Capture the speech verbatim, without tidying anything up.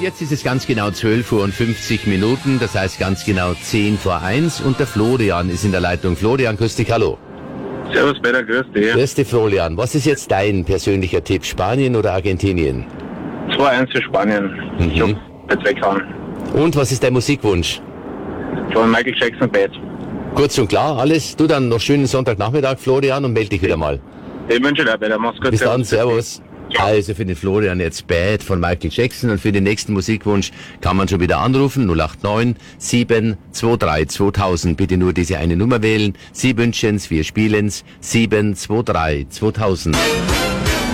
jetzt ist es ganz genau zwölf Uhr und fünfzig Minuten, das heißt ganz genau zehn vor eins und der Florian ist in der Leitung. Florian, grüß dich, hallo. Servus Peter, grüß dich. Grüß dich, Florian. Was ist jetzt dein persönlicher Tipp, Spanien oder Argentinien? zwei eins für Spanien. Mhm. Ich hab jetzt weggehauen. Und was ist dein Musikwunsch? Von Michael Jackson Bad. Kurz und klar, alles. Du dann noch schönen Sonntagnachmittag, Florian, und melde dich wieder mal. Ich wünsche dir, Peter. Mach's gut. Bis dann, servus. Also für den Florian jetzt Bad von Michael Jackson und für den nächsten Musikwunsch kann man schon wieder anrufen, null acht neun sieben zwei drei zweitausend. Bitte nur diese eine Nummer wählen. Sie wünschen's, wir spielen's, sieben zwei drei zweitausend.